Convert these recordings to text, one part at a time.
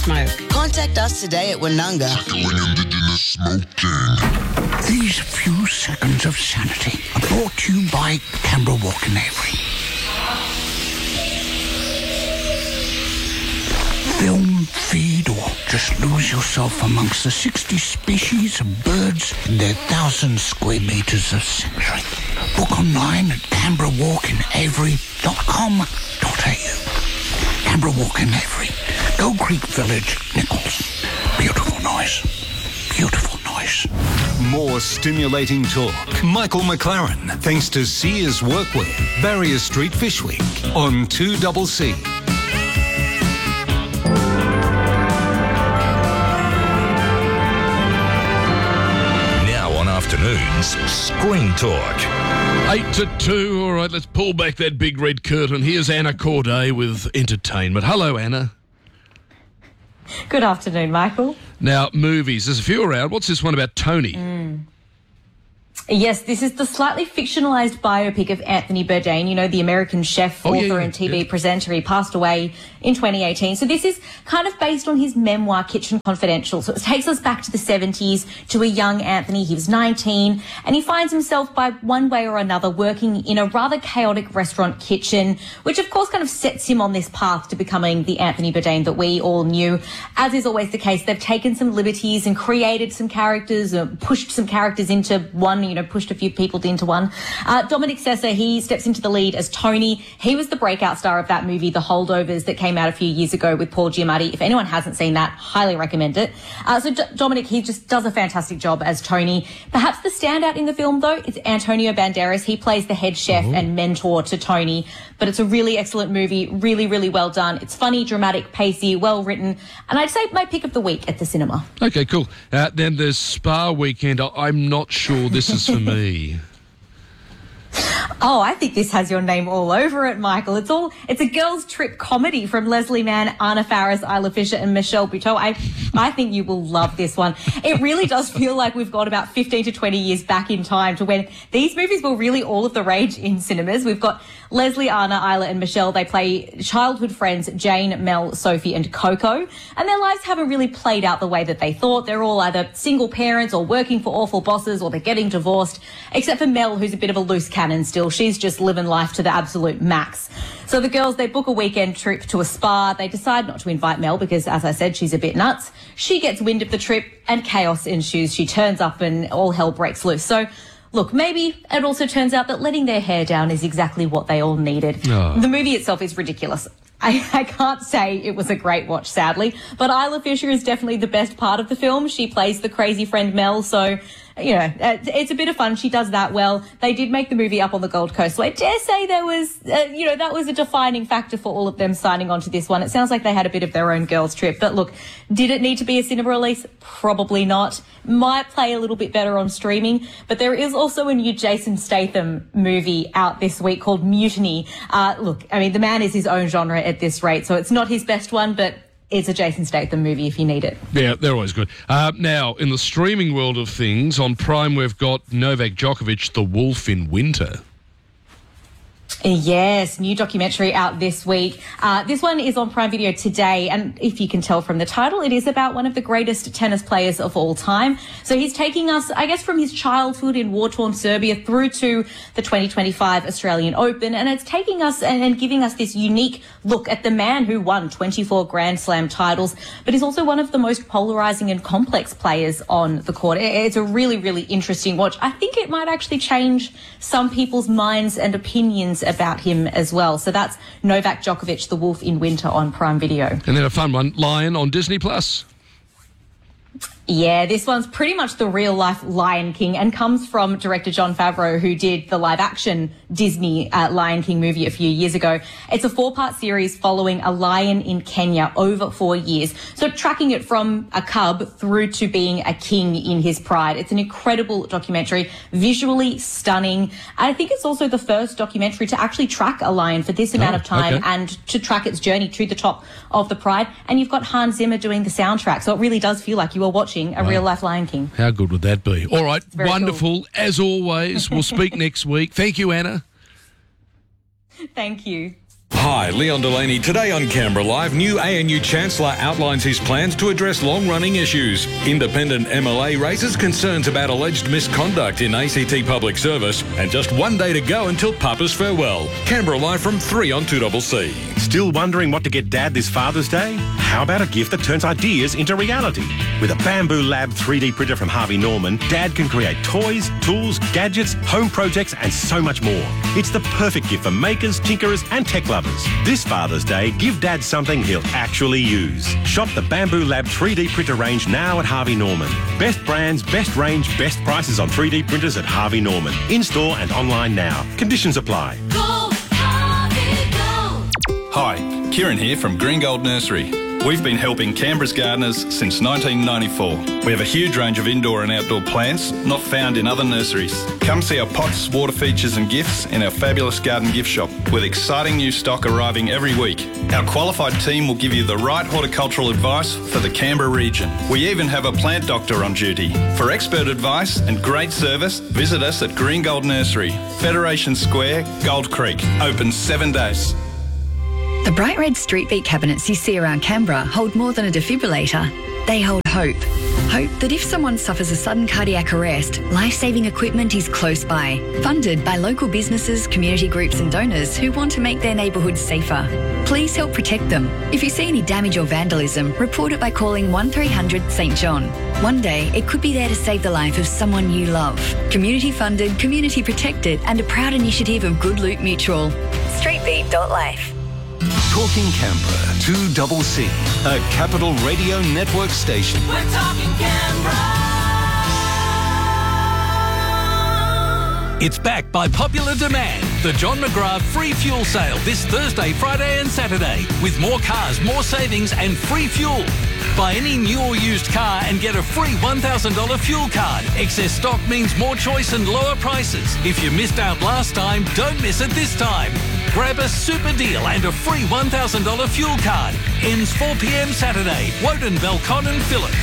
Smoke. Contact us today at Winunga. Indigenous smoking. These few seconds of sanity are brought to you by Canberra Walk in Avery. Film, feed, or just lose yourself amongst the 60 species of birds in their 1,000 square metres of sanctuary. Book online at canberrawalkinavery.com.au. Canberra Walk in Avery, Gold Creek Village, Nichols. Beautiful noise. Beautiful noise. More stimulating talk. Michael McLaren, thanks to Sears Workwear, Barrier Street Fish Week on 2CC. Afternoons, Screen Talk. 8 to 2. All right, let's pull back that big red curtain. Here's Anna Corday with entertainment. Hello, Anna. Good afternoon, Michael. Now, movies. There's a few around. What's this one about Tony? Yes, this is the slightly fictionalised biopic of Anthony Bourdain, you know, the American chef, author and TV presenter. He passed away in 2018. So this is kind of based on his memoir, Kitchen Confidential. So it takes us back to the 70s to a young Anthony. He was 19 and he finds himself by one way or another working in a rather chaotic restaurant kitchen, which of course kind of sets him on this path to becoming the Anthony Bourdain that we all knew. As is always the case, they've taken some liberties and created some characters, pushed some characters into one, you know, pushed a few people into one. Dominic Sessa, he steps into the lead as Tony. He was the breakout star of that movie, The Holdovers, that came out a few years ago with Paul Giamatti. If anyone hasn't seen that, highly recommend it. So Dominic, he just does a fantastic job as Tony. Perhaps the standout in the film, though, is Antonio Banderas. He plays the head chef and mentor to Tony. But it's a really excellent movie, really, really well done. It's funny, dramatic, pacey, well written, and I'd say my pick of the week at the cinema. Okay, cool. Then there's Spa Weekend. I'm not sure this is for me. Oh, I think this has your name all over it, Michael. It's a girls' trip comedy from Leslie Mann, Anna Faris, Isla Fisher and Michelle Buteau. I think you will love this one. It really does feel like we've got about 15 to 20 years back in time to when these movies were really all of the rage in cinemas. We've got Leslie, Anna, Isla and Michelle. They play childhood friends Jane, Mel, Sophie and Coco. And their lives haven't really played out the way that they thought. They're all either single parents or working for awful bosses or they're getting divorced, except for Mel, who's a bit of a loose cannon still. She's just living life to the absolute max. So the girls, they book a weekend trip to a spa. They decide not to invite Mel because, as I said, she's a bit nuts. She gets wind of the trip and chaos ensues. She turns up and all hell breaks loose. So, look, maybe it also turns out that letting their hair down is exactly what they all needed. Oh. The movie itself is ridiculous. I can't say it was a great watch, sadly, but Isla Fisher is definitely the best part of the film. She plays the crazy friend Mel, so, you know, it's a bit of fun. She does that well. They did make the movie up on the Gold Coast, so I dare say there was, that was a defining factor for all of them signing on to this one. It sounds like they had a bit of their own girls' trip, but look, did it need to be a cinema release? Probably not. Might play a little bit better on streaming, but there is also a new Jason Statham movie out this week called Mutiny. Look, I mean, the man is his own genre at this rate, so it's not his best one, but it's a Jason Statham movie if you need it. Yeah, they're always good. Now, in the streaming world of things, on Prime we've got Novak Djokovic, The Wolf in Winter. Yes, new documentary out this week. This one is on Prime Video today, and if you can tell from the title, it is about one of the greatest tennis players of all time. So he's taking us, I guess, from his childhood in war-torn Serbia through to the 2025 Australian Open, and it's taking us and giving us this unique look at the man who won 24 Grand Slam titles, but is also one of the most polarising and complex players on the court. It's a really, really interesting watch. I think it might actually change some people's minds and opinions about him as well. So that's Novak Djokovic, The Wolf in Winter on Prime Video. And then a fun one, Lion on Disney Plus. Yeah, this one's pretty much the real-life Lion King and comes from director Jon Favreau, who did the live-action Disney Lion King movie a few years ago. It's a 4-part series following a lion in Kenya over 4 years. So tracking it from a cub through to being a king in his pride. It's an incredible documentary, visually stunning. I think it's also the first documentary to actually track a lion for this amount of time and to track its journey to the top of the pride. And you've got Hans Zimmer doing the soundtrack. So it really does feel like you are watching a real-life Lion King. How good would that be? All right, wonderful. Cool. As always, we'll speak next week. Thank you, Anna. Thank you. Hi, Leon Delaney. Today on Canberra Live, new ANU Chancellor outlines his plans to address long-running issues. Independent MLA raises concerns about alleged misconduct in ACT public service, and just one day to go until Papa's farewell. Canberra Live from 3 on 2CC. Still wondering what to get Dad this Father's Day? How about a gift that turns ideas into reality? With a Bamboo Lab 3D printer from Harvey Norman, Dad can create toys, tools, gadgets, home projects and so much more. It's the perfect gift for makers, tinkerers and tech lovers. This Father's Day, give Dad something he'll actually use. Shop the Bamboo Lab 3D printer range now at Harvey Norman. Best brands, best range, best prices on 3D printers at Harvey Norman. In-store and online now. Conditions apply. Go, Harvey, go. Hi, Kieran here from Green Gold Nursery. We've been helping Canberra's gardeners since 1994. We have a huge range of indoor and outdoor plants not found in other nurseries. Come see our pots, water features and gifts in our fabulous garden gift shop with exciting new stock arriving every week. Our qualified team will give you the right horticultural advice for the Canberra region. We even have a plant doctor on duty. For expert advice and great service, visit us at Green Gold Nursery, Federation Square, Gold Creek. Open 7 days. The bright red street beat cabinets you see around Canberra hold more than a defibrillator. They hold hope. Hope that if someone suffers a sudden cardiac arrest, life-saving equipment is close by. Funded by local businesses, community groups and donors who want to make their neighbourhoods safer. Please help protect them. If you see any damage or vandalism, report it by calling 1300 St John. One day, it could be there to save the life of someone you love. Community funded, community protected and a proud initiative of Good Loot Mutual. Streetbeat.life. Talking Canberra, 2CC, a Capital Radio Network station. We're talking Canberra. It's back by popular demand. The John McGrath free fuel sale this Thursday, Friday and Saturday. With more cars, more savings and free fuel. Buy any new or used car and get a free $1,000 fuel card. Excess stock means more choice and lower prices. If you missed out last time, don't miss it this time. Grab a super deal and a free $1,000 fuel card. Ends 4 p.m. Saturday. Woden, Belcon and Phillip.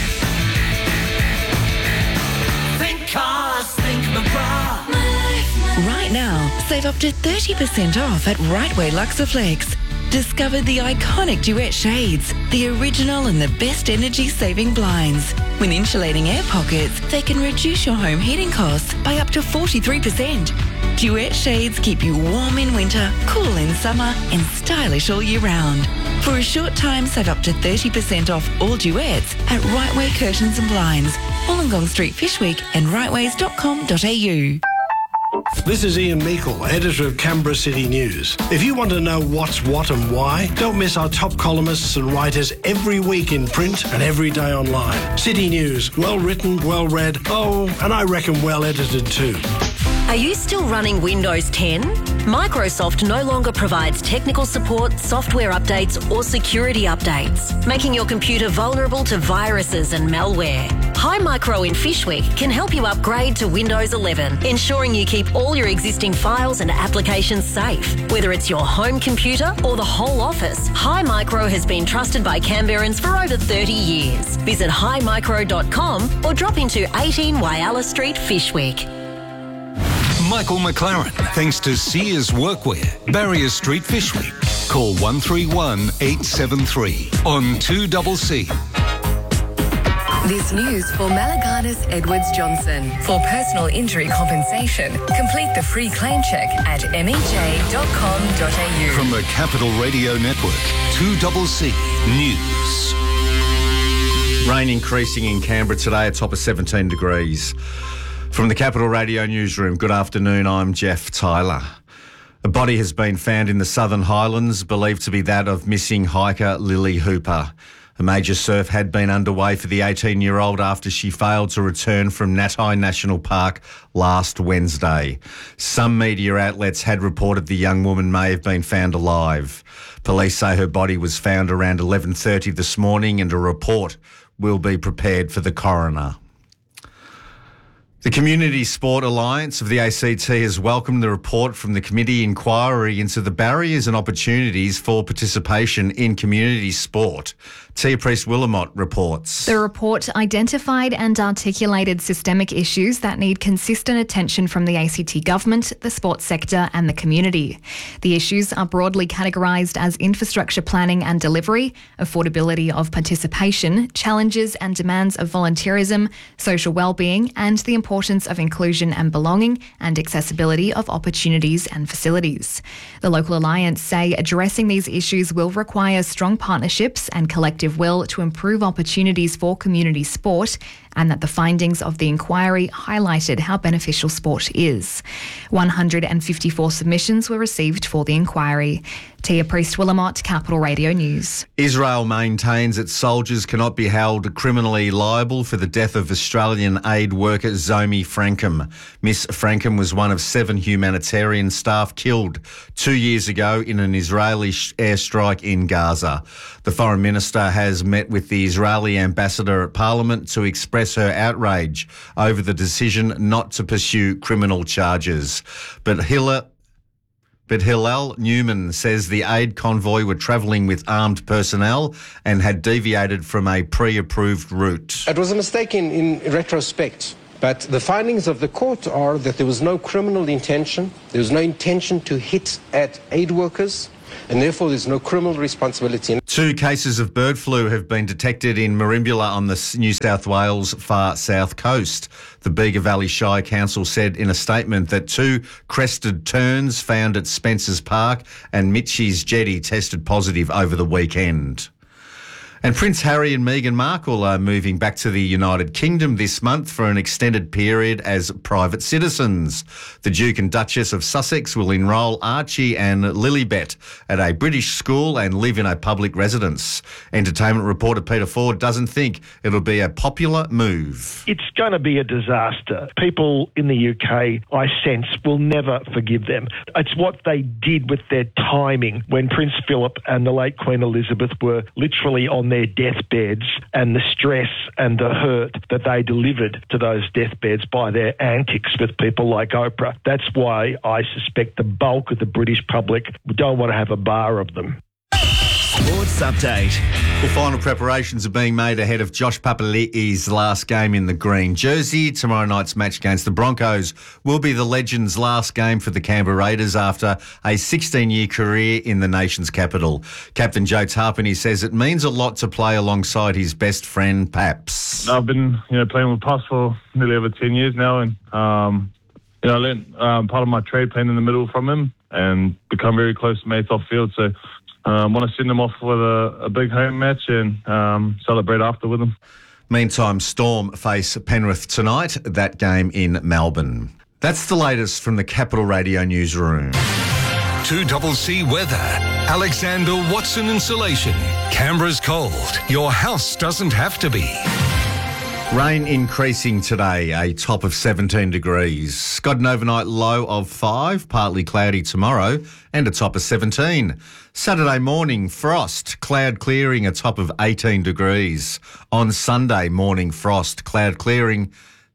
Think cars, think McGrath. Right now, save up to 30% off at Rightway Luxaflex. Discover the iconic Duet shades, the original and the best energy-saving blinds. With insulating air pockets, they can reduce your home heating costs by up to 43%. Duet shades keep you warm in winter, cool in summer, and stylish all year round. For a short time, save up to 30% off all Duets at Rightway Curtains and Blinds, Wollongong Street, Fishwick, and rightways.com.au. This is Ian Meikle, editor of Canberra City News. If you want to know what's what and why, don't miss our top columnists and writers every week in print and every day online. City News, well written, well read, and I reckon well edited too. Are you still running Windows 10? Microsoft no longer provides technical support, software updates or security updates, making your computer vulnerable to viruses and malware. Hi Micro in Fishwick can help you upgrade to Windows 11, ensuring you keep all your existing files and applications safe. Whether it's your home computer or the whole office, Hi Micro has been trusted by Canberrans for over 30 years. Visit himicro.com or drop into 18 Whyalla Street, Fishwick. Michael McLaren, thanks to Sears Workwear, Barrier Street, Fishwick. Call 131 873 on 2CC. This news for Malaganas Edwards Johnson. For personal injury compensation, complete the free claim check at mej.com.au. From the Capital Radio Network, 2CC News. Rain increasing in Canberra today, a top of 17 degrees. From the Capital Radio Newsroom, good afternoon, I'm Jeff Tyler. A body has been found in the Southern Highlands, believed to be that of missing hiker Lily Hooper. A major search had been underway for the 18-year-old after she failed to return from Natai National Park last Wednesday. Some media outlets had reported the young woman may have been found alive. Police say her body was found around 11:30 this morning and a report will be prepared for the coroner. The Community Sport Alliance of the ACT has welcomed the report from the committee inquiry into the barriers and opportunities for participation in community sport Tia Priest-Willamott reports. The report identified and articulated systemic issues that need consistent attention from the ACT government, the sports sector and the community. The issues are broadly categorised as infrastructure planning and delivery, affordability of participation, challenges and demands of volunteerism, social wellbeing and the importance of inclusion and belonging and accessibility of opportunities and facilities. The local alliance say addressing these issues will require strong partnerships and collective will to improve opportunities for community sport, and that the findings of the inquiry highlighted how beneficial sport is. 154 submissions were received for the inquiry. Tia Priest-Willamott, Capital Radio News. Israel maintains its soldiers cannot be held criminally liable for the death of Australian aid worker Zomi Frankham. Miss Frankham was one of 7 humanitarian staff killed 2 years ago in an Israeli airstrike in Gaza. The Foreign Minister has met with the Israeli ambassador at Parliament to express her outrage over the decision not to pursue criminal charges. But Hillel Newman says the aid convoy were travelling with armed personnel and had deviated from a pre-approved route. It was a mistake in retrospect, but the findings of the court are that there was no criminal intention, there was no intention to hit at aid workers, and therefore there's no criminal responsibility. 2 cases of bird flu have been detected in Merimbula on the New South Wales far south coast. The Bega Valley Shire Council said in a statement that 2 crested terns found at Spencer's Park and Mitchie's Jetty tested positive over the weekend. And Prince Harry and Meghan Markle are moving back to the United Kingdom this month for an extended period as private citizens. The Duke and Duchess of Sussex will enrol Archie and Lilibet at a British school and live in a public residence. Entertainment reporter Peter Ford doesn't think it'll be a popular move. It's going to be a disaster. People in the UK, I sense, will never forgive them. It's what they did with their timing when Prince Philip and the late Queen Elizabeth were literally on their deathbeds, and the stress and the hurt that they delivered to those deathbeds by their antics with people like Oprah. That's why I suspect the bulk of the British public don't want to have a bar of them. Sports update. Well, final preparations are being made ahead of Josh Papali'i's last game in the green jersey. Tomorrow night's match against the Broncos will be the legend's last game for the Canberra Raiders after a 16-year career in the nation's capital. Captain Joe Tarpany says it means a lot to play alongside his best friend, Paps. I've been playing with Paps for nearly over 10 years now, and I learned part of my trade playing in the middle from him and become very close mates off field. So I want to send them off with a big home match and celebrate after with them. Meantime, Storm face Penrith tonight, that game in Melbourne. That's the latest from the Capital Radio newsroom. 2CC weather. Alexander Watson Insulation. Canberra's cold. Your house doesn't have to be. Rain increasing today, a top of 17 degrees. Got an overnight low of 5, partly cloudy tomorrow, and a top of 17. Saturday morning, frost, cloud clearing, a top of 18 degrees. On Sunday morning, frost, cloud clearing,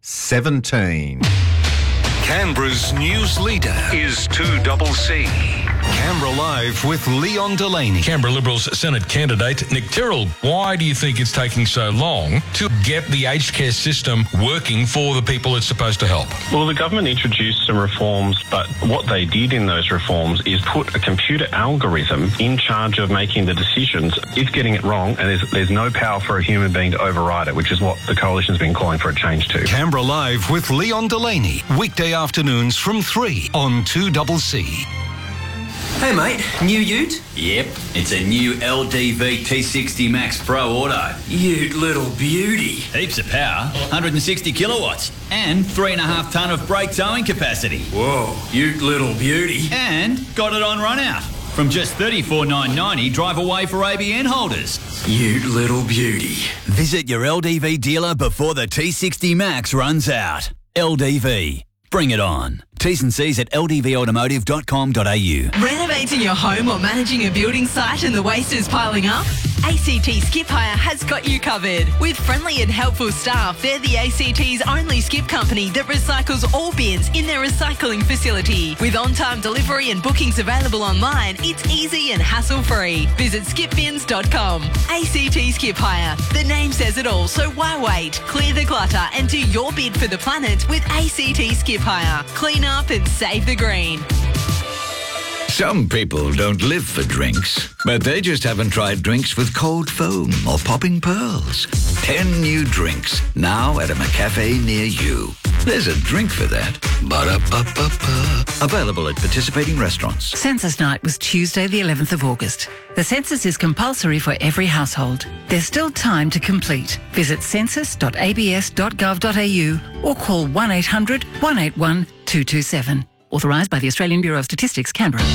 17. Canberra's news leader is 2CC. Canberra Live with Leon Delaney. Canberra Liberals Senate candidate Nick Tyrrell. Why do you think it's taking so long to get the aged care system working for the people it's supposed to help? Well, the government introduced some reforms, but what they did in those reforms is put a computer algorithm in charge of making the decisions. It's getting it wrong, and there's no power for a human being to override it, which is what the coalition's been calling for a change to. Canberra Live with Leon Delaney. Weekday afternoons from 3 on 2CC. Hey mate, new ute? Yep, it's a new LDV T60 Max Pro Auto. Ute little beauty. Heaps of power, 160 kilowatts, and 3.5 tonne of brake towing capacity. Whoa, ute little beauty. And got it on run out. From just $34,990 drive away for ABN holders. Ute little beauty. Visit your LDV dealer before the T60 Max runs out. LDV. Bring it on. T's and C's at ldvautomotive.com.au. Renovating your home or managing a building site and the waste is piling up? ACT Skip Hire has got you covered. With friendly and helpful staff, they're the ACT's only skip company that recycles all bins in their recycling facility. With on-time delivery and bookings available online, it's easy and hassle-free. Visit skipbins.com. ACT Skip Hire. The name says it all, so why wait? Clear the clutter and do your bid for the planet with ACT Skip Hire. Clean up and save the green. Some people don't live for drinks, but they just haven't tried drinks with cold foam or popping pearls. 10 new drinks, now at a McCafe near you. There's a drink for that. Ba-da-ba-ba-ba. Available at participating restaurants. Census night was Tuesday the 11th of August. The census is compulsory for every household. There's still time to complete. Visit census.abs.gov.au or call 1800 181 227. Authorised by the Australian Bureau of Statistics, Canberra.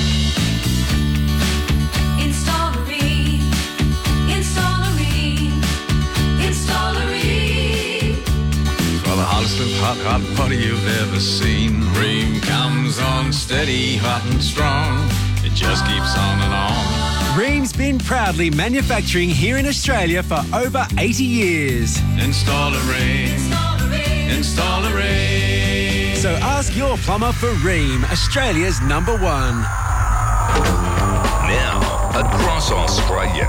Installery. For the hottest of hot butter you've ever seen. Ream comes on steady, hot and strong. It just keeps on and on. Ream's been proudly manufacturing here in Australia for over 80 years. Install a Ream. Install a Ream. So ask your plumber for Ream, Australia's #1. Now, across Australia.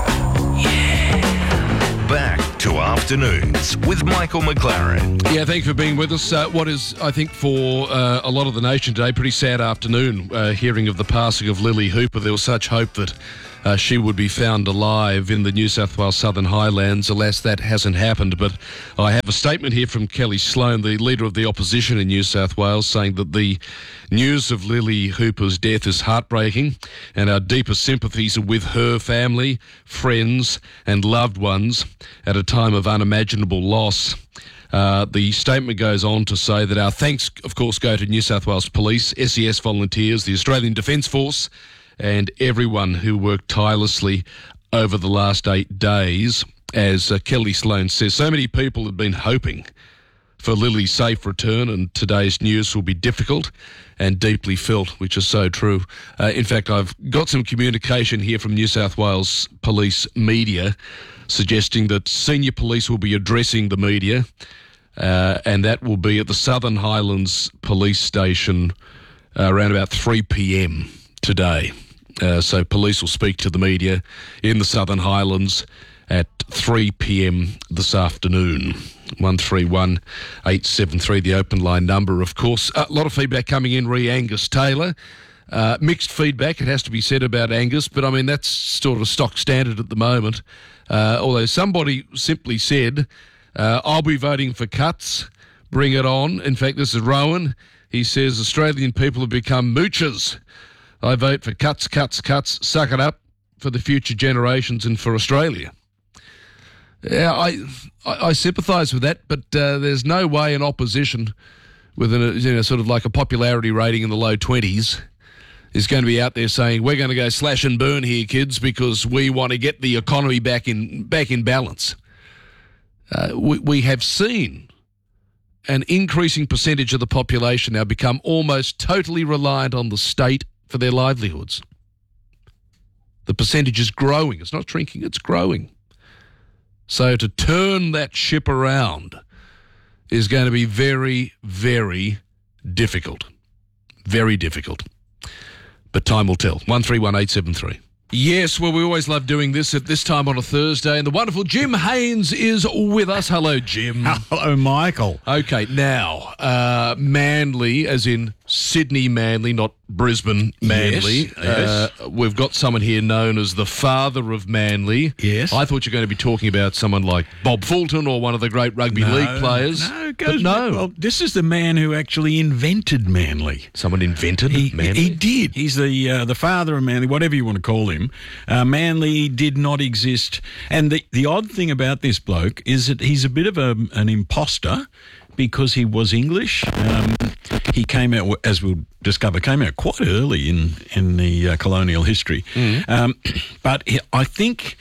Back to Afternoons with Michael McLaren. Yeah, thanks for being with us. What is, I think, for a lot of the nation today, pretty sad afternoon, hearing of the passing of Lily Hooper. There was such hope that she would be found alive in the New South Wales Southern Highlands. Alas, that hasn't happened. But I have a statement here from Kelly Sloan, the Leader of the Opposition in New South Wales, saying that the news of Lily Hooper's death is heartbreaking and our deepest sympathies are with her family, friends and loved ones at a time of unimaginable loss. The statement goes on to say that our thanks, of course, go to New South Wales Police, SES volunteers, the Australian Defence Force, and everyone who worked tirelessly over the last 8 days. As Kelly Sloan says, so many people had been hoping for Lily's safe return, and today's news will be difficult and deeply felt, which is so true. In fact, I've got some communication here from New South Wales Police media suggesting that senior police will be addressing the media, and that will be at the Southern Highlands Police Station around about 3 p.m. today. So police will speak to the media in the Southern Highlands at 3 p.m. this afternoon. 131873, the open line number, of course. A lot of feedback coming in, Angus Taylor. Mixed feedback, it has to be said, about Angus, but I mean, that's sort of stock standard at the moment. Although somebody simply said, I'll be voting for cuts, bring it on. In fact, this is Rowan. He says, Australian people have become moochers. I vote for cuts, suck it up for the future generations and for Australia. Yeah, I sympathise with that, but there's no way an opposition with sort of like a popularity rating in the low 20s is going to be out there saying, we're going to go slash and burn here, kids, because we want to get the economy back in balance. We have seen an increasing percentage of the population now become almost totally reliant on the state for their livelihoods. The percentage is growing. It's not shrinking, it's growing. So to turn that ship around is going to be very, very difficult. Very difficult. But time will tell. 131873. Yes, well, we always love doing this at this time on a Thursday, and the wonderful Jim Haynes is with us. Hello, Jim. Hello, Michael. Okay, now, Manly, as in Sydney Manly, not Brisbane Manly. Yes. We've got someone here known as the father of Manly. Yes. I thought you were going to be talking about someone like Bob Fulton or one of the great rugby league players. No, well, this is the man who actually invented Manly. Someone invented Manly? He did. He's the father of Manly, whatever you want to call him. Manly did not exist. And the odd thing about this bloke is that he's a bit of an imposter because he was English. He came out, as we'll discover, quite early in the colonial history. But I think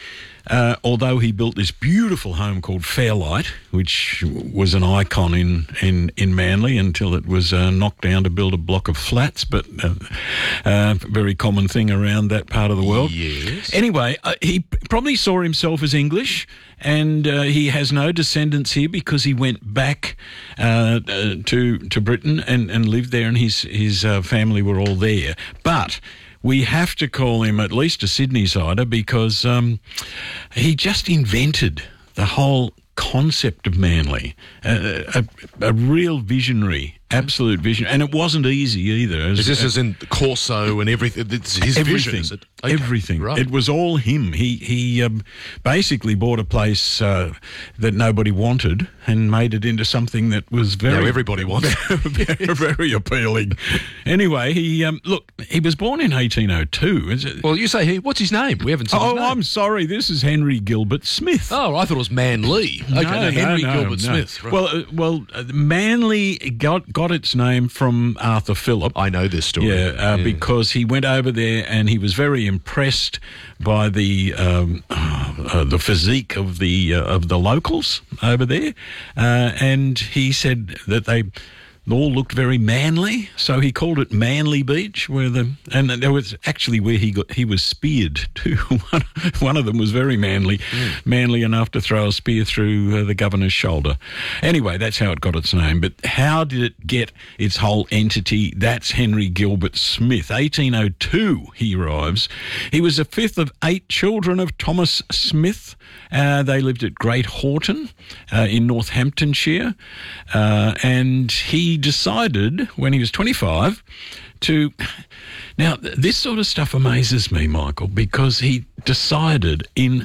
although he built this beautiful home called Fairlight, which was an icon in Manly until it was knocked down to build a block of flats, but a very common thing around that part of the world. Yes. Anyway, he probably saw himself as English, and he has no descendants here because he went back to Britain and lived there, and his family were all there. But we have to call him at least a Sydney-sider because he just invented the whole concept of Manly, a real visionary, absolute vision, and it wasn't easy either. Is this as in Corso and everything? It's his vision, is it? Okay. Everything. Right. It was all him. He basically bought a place that nobody wanted and made it into something that was very... Now everybody wants. very appealing. Anyway, he was born in 1802. Well, you say he. What's his name? We haven't seen his name. I'm sorry. This is Henry Gilbert Smith. Oh, I thought it was Manly. Okay, No, Henry no, Gilbert no. Smith. Right. Well, Manly got its name from Arthur Phillip. I know this story. Yeah, because he went over there and he was very impressed by the physique of the locals over there, and he said that they all looked very manly, so he called it Manly Beach. And there was actually where he was speared too. One of them was very manly enough to throw a spear through the governor's shoulder. Anyway, that's how it got its name. But how did it get its whole entity? That's Henry Gilbert Smith. 1802 he arrives. He was the fifth of 8 children of Thomas Smith. They lived at Great Horton in Northamptonshire, and he decided when he was 25 to... Now, this sort of stuff amazes me, Michael, because he decided in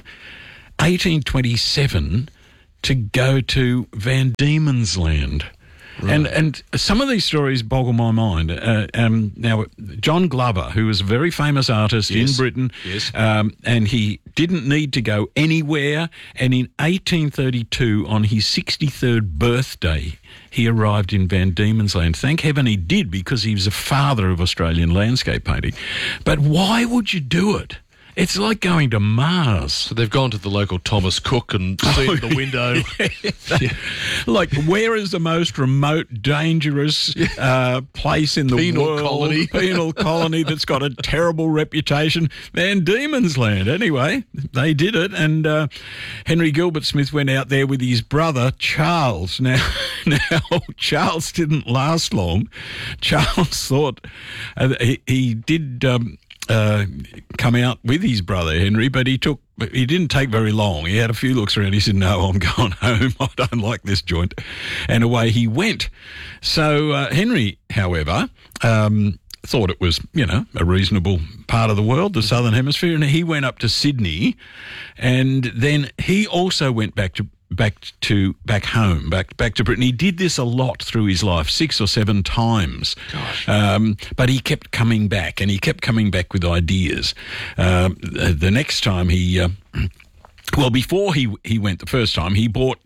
1827 to go to Van Diemen's Land. Right. And some of these stories boggle my mind. Now, John Glover, who was a very famous artist in Britain, and he didn't need to go anywhere. And in 1832, on his 63rd birthday, he arrived in Van Diemen's Land. Thank heaven he did, because he was a father of Australian landscape painting. But why would you do it? It's like going to Mars. So they've gone to the local Thomas Cook and seen the window. Like, where is the most remote, dangerous place in the world? Colony. Penal colony that's got a terrible reputation. Van Diemen's Land. Anyway, they did it, and Henry Gilbert Smith went out there with his brother, Charles. Now Charles didn't last long. Charles thought he did... come out with his brother Henry, but he didn't take very long. He had a few looks around. He said, "No, I'm going home. I don't like this joint," and away he went. So Henry, however, thought it was, a reasonable part of the world, the Southern Hemisphere, and he went up to Sydney, and then he also went back home, back to Britain. He did this a lot through his life, 6 or 7 times. Gosh. But he kept coming back, and he kept coming back with ideas. The next time before he went the first time, he bought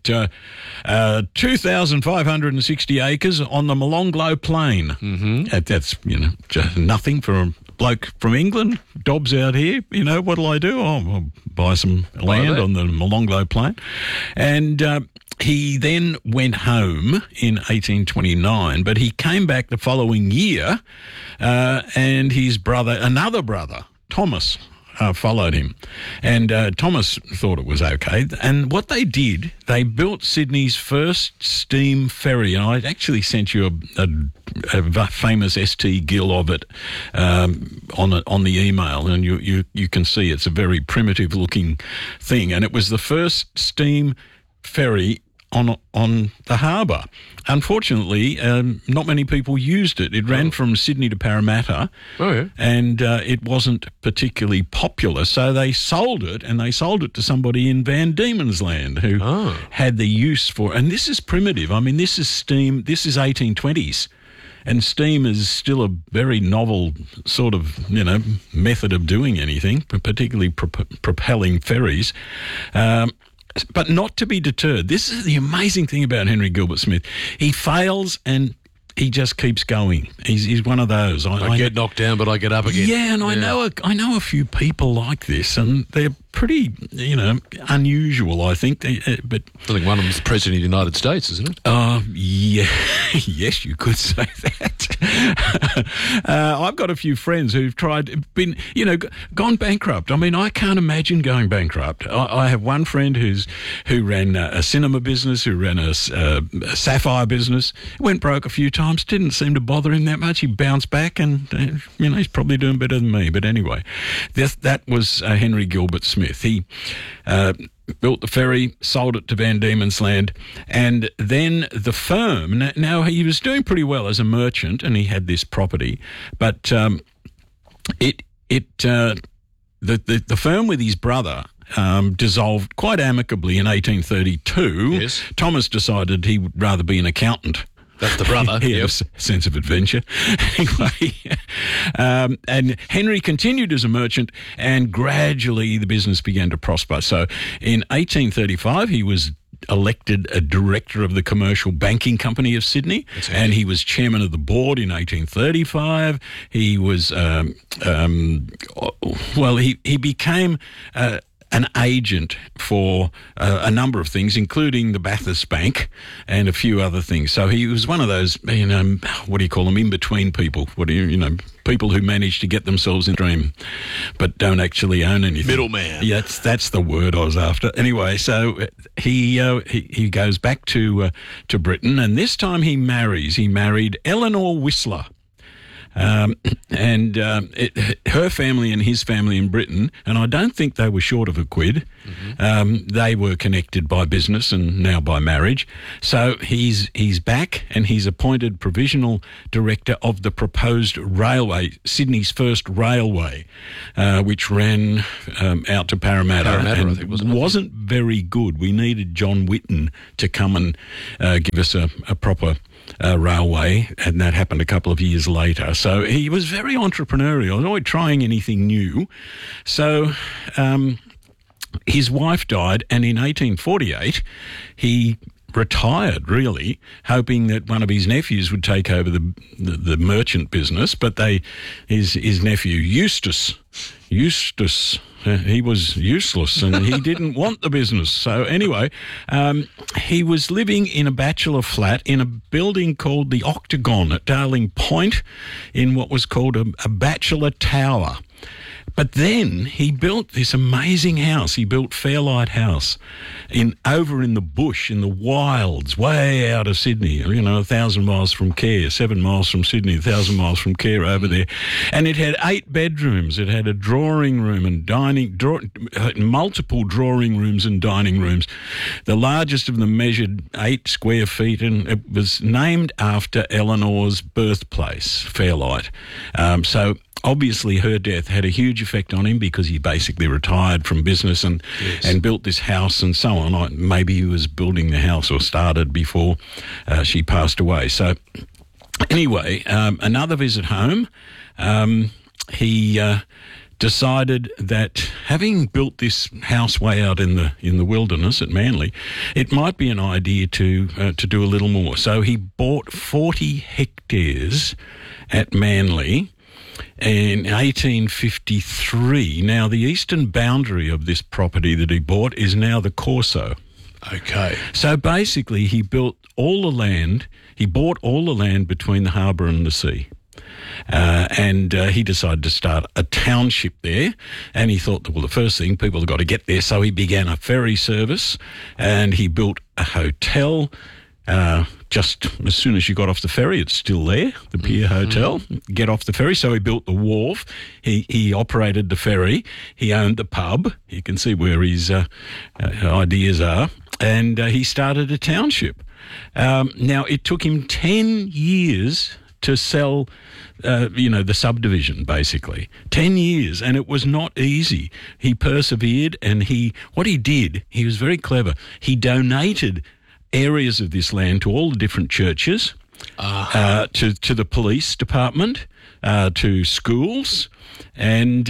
2,560 acres on the Molonglo Plain. Mm-hmm. That's, just nothing for a bloke from England. Dobbs out here, what'll I do? I'll buy some land on the Molonglo Plain. And he then went home in 1829, but he came back the following year, and his another brother, Thomas, followed him. And Thomas thought it was okay. And what they did, they built Sydney's first steam ferry. And I actually sent you a famous ST Gill of it on the email, and you can see it's a very primitive looking thing. And it was the first steam ferry on the harbour. Unfortunately, not many people used it. It ran from Sydney to Parramatta, and it wasn't particularly popular, so they sold it, and they sold it to somebody in Van Diemen's Land who had the use for it. And this is primitive. I mean, this is steam. This is 1820s. And steam is still a very novel sort of, method of doing anything, particularly propelling ferries. But not to be deterred. This is the amazing thing about Henry Gilbert Smith. He fails and he just keeps going. He's one of those. I get knocked down, but I get up again. Yeah, and I know a few people like this, and they're pretty, unusual, I think. But I think one of them is the President of the United States, isn't it? Yeah. Yes, you could say that. I've got a few friends who've gone bankrupt. I mean, I can't imagine going bankrupt. I have one friend who ran a cinema business, who ran a sapphire business, went broke a few times, didn't seem to bother him that much. He bounced back and, he's probably doing better than me. But anyway, that was Henry Gilbert Smith. He built the ferry, sold it to Van Diemen's Land, and then the firm. Now he was doing pretty well as a merchant, and he had this property, but the firm with his brother dissolved quite amicably in 1832. Yes. Thomas decided he would rather be an accountant. That's the brother. He had a sense of adventure. Anyway, and Henry continued as a merchant, and gradually the business began to prosper. So in 1835, he was elected a director of the Commercial Banking Company of Sydney, and he was chairman of the board in 1835. He was, he became an agent for a number of things, including the Bathurst Bank and a few other things. So he was one of those, what do you call them, in-between people. People who manage to get themselves in the dream but don't actually own anything. Middleman. Yeah, that's the word I was after. Anyway, so he goes back to Britain, and this time he marries. He married Eleanor Whistler. Her family and his family in Britain, and I don't think they were short of a quid. Mm-hmm. They were connected by business and now by marriage. So he's back, and he's appointed provisional director of the proposed railway, Sydney's first railway, which ran out to Parramatta. I and think, wasn't it? Wasn't very good. We needed John Whitten to come and give us a proper railway, and that happened a couple of years later. So he was very entrepreneurial, always trying anything new. So his wife died, and in 1848 he retired, really, hoping that one of his nephews would take over the merchant business. But his nephew Eustace, he was useless, and he didn't want the business. So anyway, he was living in a bachelor flat in a building called the Octagon at Darling Point, in what was called a bachelor tower. But then he built this amazing house. He built Fairlight House over in the bush, in the wilds, way out of Sydney, 1,000 miles from Care, 7 miles from Sydney, 1,000 miles from Care over there. And it had 8 bedrooms. It had a drawing room and multiple drawing rooms and dining rooms. The largest of them measured 8 square feet, and it was named after Eleanor's birthplace, Fairlight. So obviously her death had a huge effect on him, because he basically retired from business and built this house and so on. Maybe he was building the house or started before she passed away. So anyway, another visit home, he decided that having built this house way out in the wilderness at Manly, it might be an idea to do a little more. So he bought 40 hectares at Manly in 1853. Now, the eastern boundary of this property that he bought is now the Corso. Okay. So basically, he built all the land. He bought all the land between the harbour and the sea. And he decided to start a township there, and he thought that, well, the first thing, people have got to get there, so he began a ferry service, and he built a hotel. Just as soon as you got off the ferry, it's still there, the Pier Hotel. Get off the ferry. So he built the wharf. He operated the ferry. He owned the pub. You can see where his ideas are. And he started a township. Now, it took him 10 years to sell, the subdivision, basically. 10 years, and it was not easy. He persevered, and what he did, he was very clever. He donated areas of this land to all the different churches, to the police department, to schools, and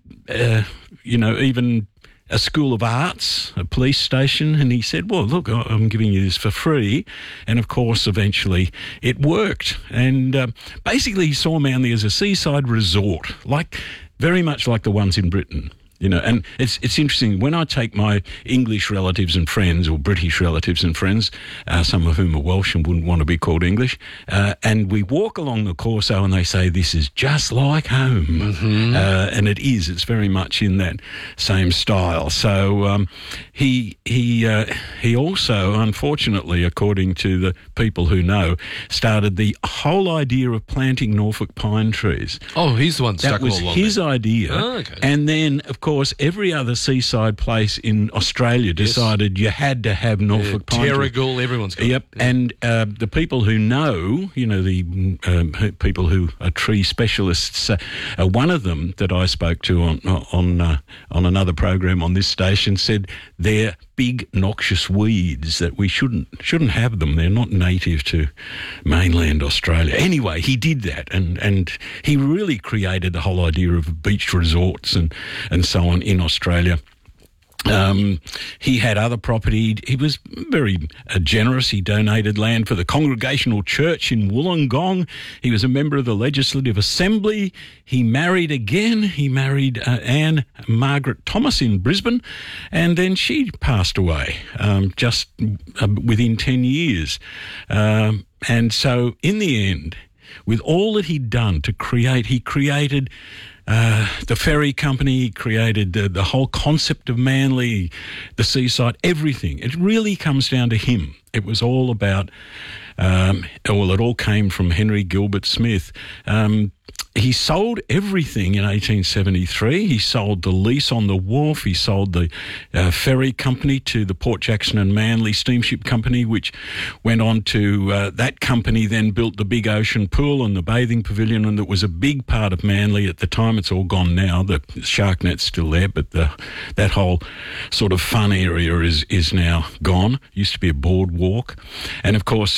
even a school of arts, a police station. And he said, well, look, I'm giving you this for free. And of course, eventually it worked. And basically he saw Manly as a seaside resort, very much like the ones in Britain. And it's interesting, when I take my English relatives and friends, or British relatives and friends, some of whom are Welsh and wouldn't want to be called English, and we walk along the Corso and they say, this is just like home. Mm-hmm. And it is. It's very much in that same style. So he also, unfortunately, according to the people who know, started the whole idea of planting Norfolk pine trees. Oh, he's the one stuck that was all along his there. idea. Oh, okay. And then, of course, every other seaside place in Australia decided you had to have Norfolk pine trees. Terrigal, everyone's got Yep. it. And the people who know, the people who are tree specialists, one of them that I spoke to on another program on this station said they're big noxious weeds, that we shouldn't have them. They're not native to mainland Australia. Anyway, he did that, and he really created the whole idea of beach resorts and so on in Australia. He had other property. He was very generous. He donated land for the Congregational Church in Wollongong. He was a member of the Legislative Assembly. He married again. He married Anne Margaret Thomas in Brisbane, and then she passed away just within 10 years. And so in the end, with all that he'd done to create, he created the ferry company, he created the whole concept of Manly, the seaside, everything. It really comes down to him. It was all about, it all came from Henry Gilbert Smith. He sold everything in 1873. He sold the lease on the wharf. He sold the ferry company to the Port Jackson and Manly Steamship Company, which went on to, that company then built the big ocean pool and the bathing pavilion, and it was a big part of Manly at the time. It's all gone now. The shark net's still there, but that whole sort of fun area is now gone. Used to be a boardwalk. And, of course,